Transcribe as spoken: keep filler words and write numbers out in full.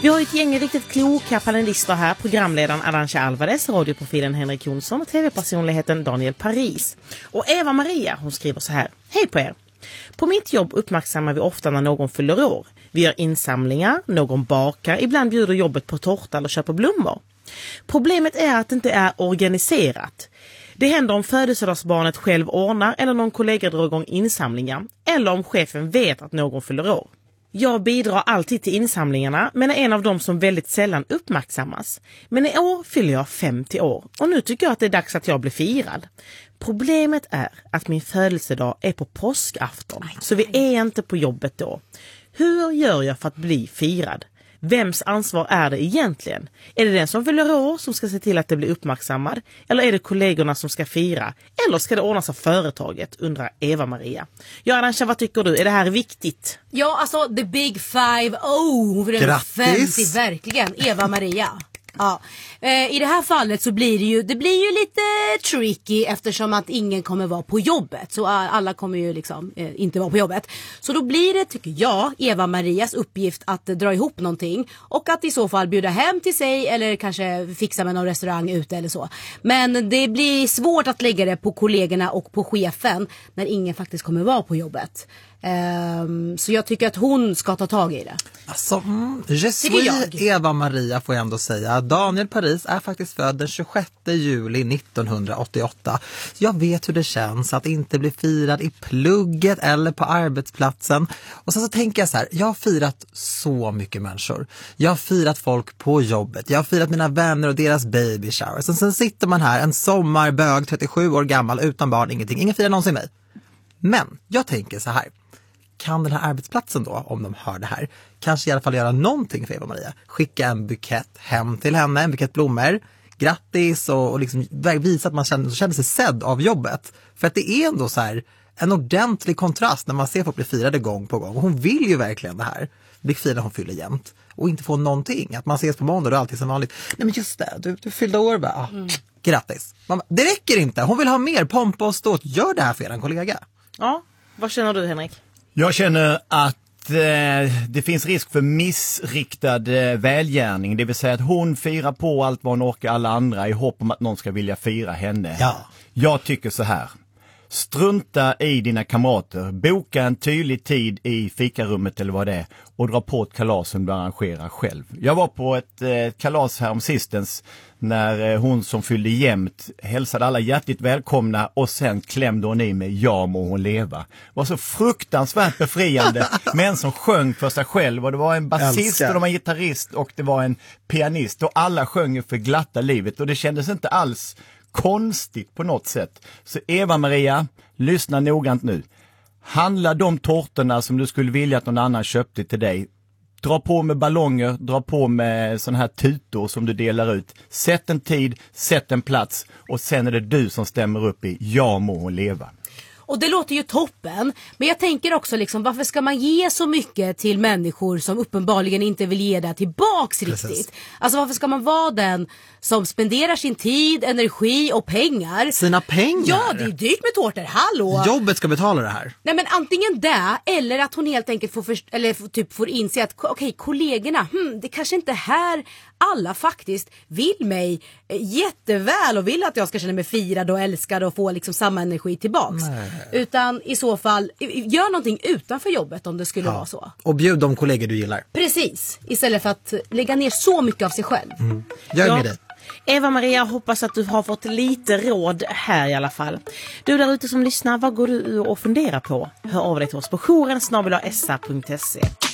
Vi har ett gäng riktigt kloka panelister här. Programledaren Arantxa Alvarez, radioprofilen Henrik Jonsson och tv-personligheten Daniel Paris. Och Eva Maria, hon skriver så här. Hej på er! På mitt jobb uppmärksammar vi ofta när någon fyller år. Vi gör insamlingar, någon bakar, ibland bjuder jobbet på tårta eller köper blommor. Problemet är att det inte är organiserat. Det händer om födelsedagsbarnet själv ordnar eller någon kollega drar igång insamlingar. Eller om chefen vet att någon fyller år. Jag bidrar alltid till insamlingarna men är en av dem som väldigt sällan uppmärksammas. Men i år fyller jag femtio år och nu tycker jag att det är dags att jag blir firad. Problemet är att min födelsedag är på påskafton så vi är inte på jobbet då. Hur gör jag för att bli firad? Vems ansvar är det egentligen? Är det den som fyller år som ska se till att det blir uppmärksammad? Eller är det kollegorna som ska fira? Eller ska det ordnas av företaget, undrar Eva Maria. Ja, Arantxa, vad tycker du? Är det här viktigt? Ja, alltså the big five oh. Grattis! Verkligen, Eva Maria. Ja. Eh, I det här fallet så blir det ju det blir ju lite tricky eftersom att ingen kommer vara på jobbet. Så alla kommer ju liksom eh, inte vara på jobbet. Så då blir det, tycker jag, Eva Marias uppgift att eh, dra ihop någonting och att i så fall bjuda hem till sig eller kanske fixa med någon restaurang ute eller så. Men det blir svårt att lägga det på kollegorna och på chefen när ingen faktiskt kommer vara på jobbet. Um, så jag tycker att hon ska ta tag i det. Alltså, mm, je suis Eva Maria får jag ändå säga. Daniel Paris är faktiskt född den tjugosjätte juli nittonhundraåttioåtta. Jag vet hur det känns att inte bli firad i plugget eller på arbetsplatsen. Och sen så tänker jag så här, jag har firat så mycket människor. Jag har firat folk på jobbet. Jag har firat mina vänner och deras baby shower. Sen, sen sitter man här, en sommarbög, trettiosju år gammal, utan barn, ingenting. Ingen firar någonsin mig. Men jag tänker så här. Kan den här arbetsplatsen då, om de hör det här, kanske i alla fall göra någonting för Eva Maria? Skicka en bukett hem till henne, en bukett blommor, grattis och, och liksom visa att man känner, känner sig sedd av jobbet. För att det är ändå så här en ordentlig kontrast när man ser folk bli firade gång på gång. Och hon vill ju verkligen det här. Bli firad när hon fyller jämt. Och inte få någonting. Att man ses på måndag och alltid som vanligt. Nej men just det, du, du fyllde år bara. Mm. Grattis. Man, det räcker inte. Hon vill ha mer pompa och ståt. Gör det här för en kollega. Ja, vad känner du, Henrik? Jag känner att eh, det finns risk för missriktad eh, välgärning. Det vill säga att hon firar på allt vad hon orkar alla andra i hopp om att någon ska vilja fira henne. Ja. Jag tycker så här. Strunta i dina kamrater. Boka en tydlig tid i fikarummet eller vad det är. Och dra på ett kalas som du arrangerar själv. Jag var på ett eh, kalas här om sistens. När eh, hon som fyllde jämt hälsade alla hjärtligt välkomna. Och sen klämde hon i mig, ja må hon leva. Det var så fruktansvärt befriande. Men som sjöng för sig själv. Och det var en basist och det var en gitarrist och det var en pianist. Och alla sjöng för glatta livet. Och det kändes inte alls konstigt på något sätt. Så Eva Maria, lyssna noggrant nu. Handla de tårtorna som du skulle vilja att någon annan köpte till dig. Dra på med ballonger, dra på med sån här tutor som du delar ut. Sätt en tid, sätt en plats och sen är det du som stämmer upp i ja må hon leva. Och det låter ju toppen. Men jag tänker också liksom, varför ska man ge så mycket till människor som uppenbarligen inte vill ge det tillbaks riktigt? Precis. Alltså varför ska man vara den som spenderar sin tid, energi och pengar? Sina pengar? Ja, det är dyrt med tårtor, hallå! Jobbet ska betala det här. Nej men antingen det, eller att hon helt enkelt får, först- eller typ får inse att okej, okay, kollegorna, hmm, det kanske inte här alla faktiskt vill mig jätteväl och vill att jag ska känna mig firad och älskad och få liksom samma energi tillbaks. Nej. Utan i så fall, gör någonting utanför jobbet om det skulle ja. vara så. Och bjud de kollegor du gillar. Precis, istället för att lägga ner så mycket av sig själv. Mm. Gör ja. med det. Eva Maria, hoppas att du har fått lite råd här i alla fall. Du där ute som lyssnar, vad går du och funderar på? Hör av dig till oss på jouren snabel-a s a punkt se.